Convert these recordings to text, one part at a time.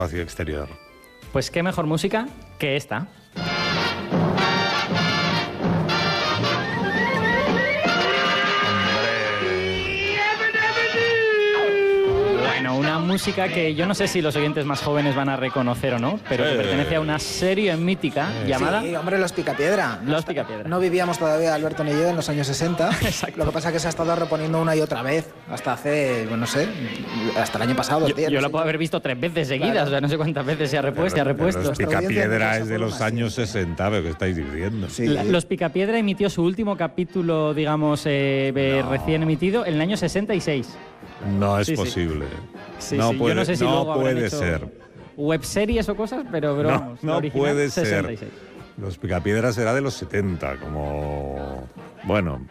espacio exterior. Pues qué mejor música que esta. Bueno, una música que yo no sé si los oyentes más jóvenes van a reconocer o no, pero que pertenece a una serie mítica llamada... Sí, hombre, Los Picapiedra. Los Picapiedra. No vivíamos todavía Alberto ni yo en los años 60. Exacto. Lo que pasa es que se ha estado reponiendo una y otra vez, hasta hace, no sé, hasta el año pasado. Yo la puedo haber visto 3 veces seguidas, Claro. O sea, no sé cuántas veces se ha repuesto. Los Picapiedra es de los años 60, ¿pero qué estáis diciendo? Sí. Los Picapiedra emitió su último capítulo, digamos, recién emitido en el año 66. No es Sí, sí. posible. Sí, no sí. puede, Yo no sé si no luego habrán puede hecho ser. webseries o cosas, pero No, vamos, la no original, puede 66. ser. Los Picapiedra será de los 70, como... Bueno,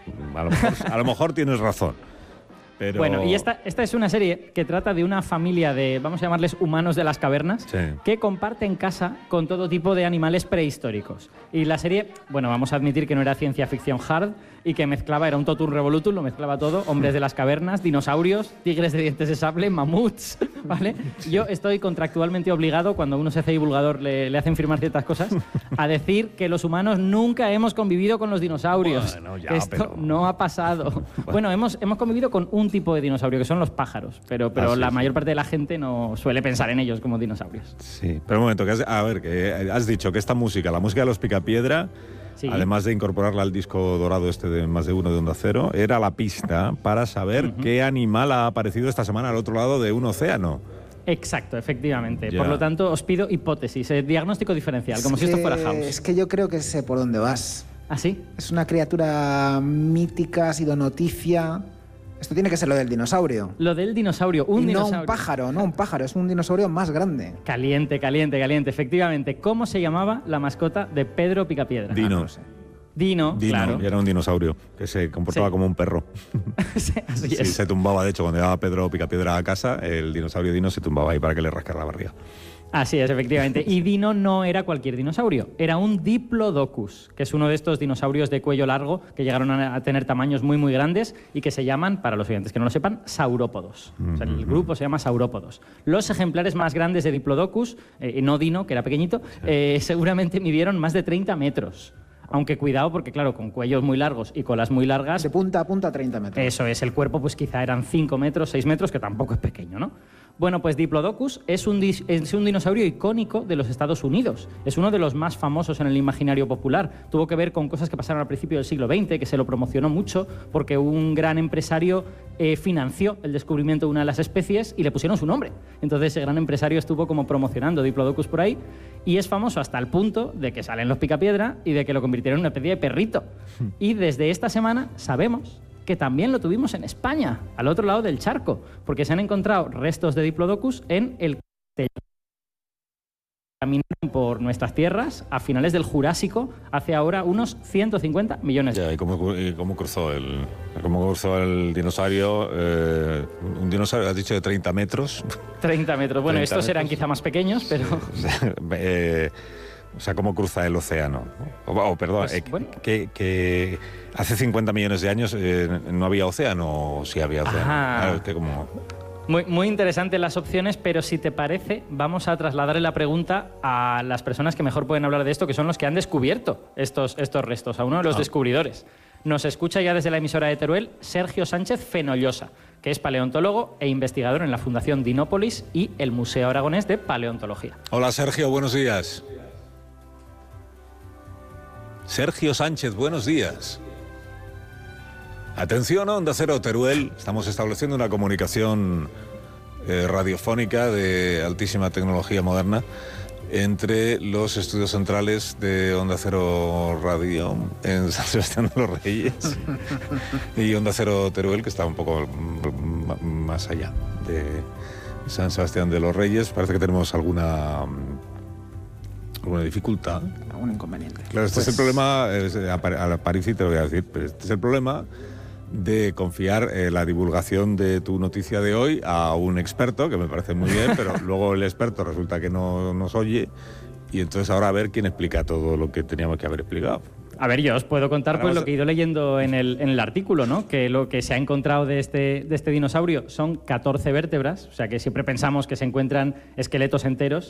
a lo mejor tienes razón. Pero... Bueno, y esta es una serie que trata de una familia de, vamos a llamarles humanos de las cavernas, Sí. que comparten casa con todo tipo de animales prehistóricos. Y la serie, bueno, vamos a admitir que no era ciencia ficción hard y que mezclaba, era un totum revolutum, lo mezclaba todo, hombres de las cavernas, dinosaurios, tigres de dientes de sable, mamuts, ¿vale? Yo estoy contractualmente obligado, cuando uno se hace divulgador le hacen firmar ciertas cosas, a decir que los humanos nunca hemos convivido con los dinosaurios. Bueno, ya, que esto pero- no ha pasado. Bueno, hemos convivido con un tipo de dinosaurio, que son los pájaros, pero Ah, sí, la sí. mayor parte de la gente no suele pensar en ellos como dinosaurios. Sí, pero un momento, que has dicho que esta música, la música de los Picapiedra, Sí. además de incorporarla al disco dorado este de Más de Uno de Onda Cero, era la pista para saber qué animal ha aparecido esta semana al otro lado de un océano. Exacto, efectivamente. Ya. Por lo tanto, os pido hipótesis, diagnóstico diferencial, como si esto fuera House. Es que yo creo que sé por dónde vas. ¿Ah, sí? Es una criatura mítica, ha sido noticia. Esto tiene que ser lo del dinosaurio. Lo del dinosaurio, Y dinosaurio. no un pájaro, no un pájaro, es un dinosaurio más grande. Caliente, caliente, caliente. Efectivamente, ¿cómo se llamaba la mascota de Pedro Picapiedra? Dino. no lo sé. Dino, Dino, claro. y era un dinosaurio que se comportaba Sí. como un perro. Sí, así Sí, es. se tumbaba, de hecho, cuando llegaba Pedro Picapiedra a casa, el dinosaurio Dino se tumbaba ahí para que le rascara la barriga. Así es, efectivamente. Y Dino no era cualquier dinosaurio, era un Diplodocus, que es uno de estos dinosaurios de cuello largo que llegaron a tener tamaños muy, muy grandes y que se llaman, para los oyentes que no lo sepan, saurópodos. O sea, el grupo se llama saurópodos. Los ejemplares más grandes de Diplodocus, no Dino, que era pequeñito, seguramente midieron más de 30 metros. Aunque cuidado, porque claro, con cuellos muy largos y colas muy largas, De punta a punta 30 metros. eso es, el cuerpo pues quizá eran 5 metros, 6 metros, que tampoco es pequeño, ¿no? Bueno, pues Diplodocus es un dinosaurio icónico de los Estados Unidos. Es uno de los más famosos en el imaginario popular. Tuvo que ver con cosas que pasaron al principio del siglo XX, que se lo promocionó mucho, porque un gran empresario financió el descubrimiento de una de las especies y le pusieron su nombre. Entonces ese gran empresario estuvo como promocionando Diplodocus por ahí y es famoso hasta el punto de que salen los Picapiedra y de que lo convirtieron en una especie de perrito. Y desde esta semana sabemos que también lo tuvimos en España, al otro lado del charco, porque se han encontrado restos de Diplodocus en el caminaron por nuestras tierras a finales del Jurásico, hace ahora unos 150 millones de Ya, ¿y cómo cruzó el dinosaurio? Un dinosaurio, has dicho, de 30 metros. 30 metros. Bueno, 30 estos eran metros. quizá más pequeños, pero... O sea, ¿cómo cruza el océano? Perdón, Pues, bueno. que hace 50 millones de años no había océano, o sí había océano. Ajá. Claro, es que como... Muy, muy interesantes las opciones, pero si te parece, vamos a trasladarle la pregunta a las personas que mejor pueden hablar de esto, que son los que han descubierto estos restos, a uno de los descubridores. Nos escucha ya desde la emisora de Teruel Sergio Sánchez Fenollosa, que es paleontólogo e investigador en la Fundación Dinópolis y el Museo Aragonés de Paleontología. Hola, Sergio, buenos días. Sergio Sánchez, buenos días. Atención, Onda Cero Teruel. Estamos estableciendo una comunicación radiofónica de altísima tecnología moderna entre los estudios centrales de Onda Cero Radio en San Sebastián de los Reyes y Onda Cero Teruel, que está un poco más allá de San Sebastián de los Reyes. Parece que tenemos alguna dificultad. Algún inconveniente. Claro, este es el problema, a París sí te lo voy a decir, pero este es el problema de confiar la divulgación de tu noticia de hoy a un experto, que me parece muy bien, pero luego el experto resulta que no nos oye, y entonces ahora a ver quién explica todo lo que teníamos que haber explicado. A ver, yo os puedo contar pues lo que he ido leyendo en el artículo, ¿no? Que lo que se ha encontrado de este dinosaurio son 14 vértebras, o sea que siempre pensamos que se encuentran esqueletos enteros